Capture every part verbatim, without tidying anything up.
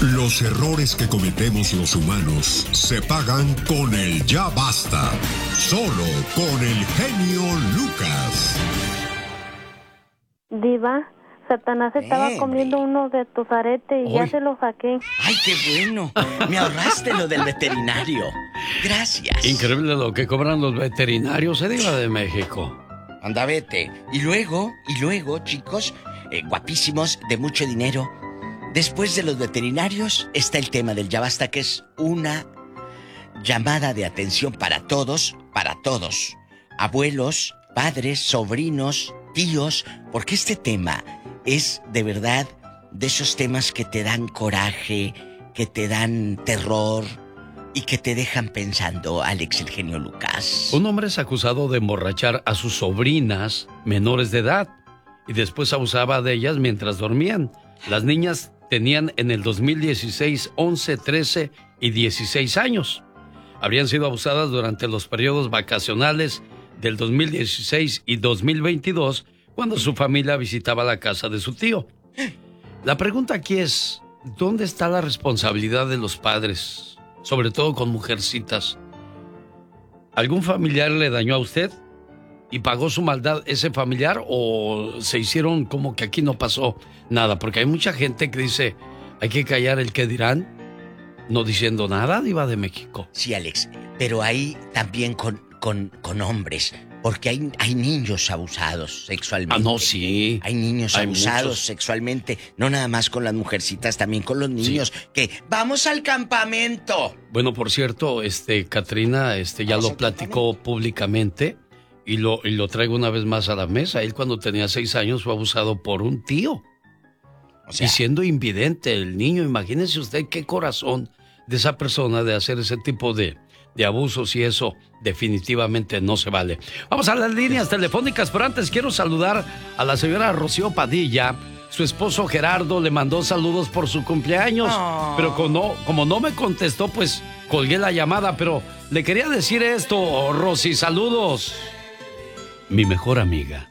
Los errores que cometemos los humanos se pagan con el ya basta. Solo con el genio Lucas. Diva, Satanás estaba Eh, comiendo uno de tus aretes y Uy. ya se lo saqué. ¡Ay, qué bueno! Me ahorraste lo del veterinario. Gracias. Increíble lo que cobran los veterinarios, se diga de México. Anda, vete. Y luego, y luego, chicos, eh, guapísimos, de mucho dinero. Después de los veterinarios está el tema del ya basta, que es una llamada de atención para todos, para todos. Abuelos, padres, sobrinos, tíos, porque este tema es de verdad de esos temas que te dan coraje, que te dan terror y que te dejan pensando, Alex, el genio Lucas. Un hombre es acusado de emborrachar a sus sobrinas menores de edad y después abusaba de ellas mientras dormían. Las niñas tenían en el dos mil dieciséis once, trece y dieciséis años. Habrían sido abusadas durante los periodos vacacionales del dos mil dieciséis y dos mil veintidós, cuando su familia visitaba la casa de su tío. La pregunta aquí es, ¿dónde está la responsabilidad de los padres? Sobre todo con mujercitas. ¿Algún familiar le dañó a usted y pagó su maldad ese familiar, o se hicieron como que aquí no pasó nada? Porque hay mucha gente que dice, hay que callar el que dirán, no diciendo nada, Diva de México. Sí, Alex, pero hay también con, con, con hombres, porque hay, hay niños abusados sexualmente. Ah, no, sí. Hay niños Hay abusados muchos. sexualmente, no nada más con las mujercitas, también con los niños, sí. Que vamos al campamento. Bueno, por cierto, este, Katrina, este, ya lo platicó públicamente y lo, y lo traigo una vez más a la mesa. Él, cuando tenía seis años, fue abusado por un tío. O sea, y siendo invidente el niño, imagínese usted qué corazón de esa persona de hacer ese tipo de, de abusos, y eso definitivamente no se vale. Vamos a las líneas telefónicas, pero antes quiero saludar a la señora Rocío Padilla. Su esposo Gerardo le mandó saludos por su cumpleaños, oh. pero como no, como no me contestó, pues colgué la llamada, pero le quería decir esto, Rosy, saludos. Mi mejor amiga.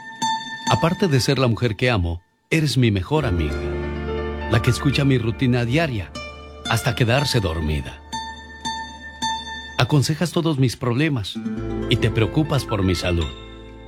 Aparte de ser la mujer que amo, eres mi mejor amiga, la que escucha mi rutina diaria hasta quedarse dormida. Aconsejas todos mis problemas y te preocupas por mi salud.